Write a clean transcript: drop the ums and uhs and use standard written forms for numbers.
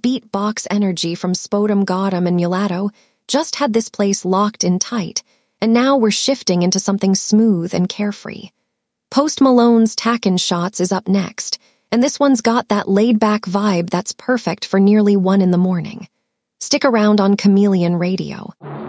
that beatbox energy from Spodum Gotham and Mulatto just had this place locked in tight, and now we're shifting into something smooth and carefree. Post Malone's Tackin' Shots is up next, and this one's got that laid-back vibe that's perfect for nearly 1 in the morning. Stick around on Chameleon Radio.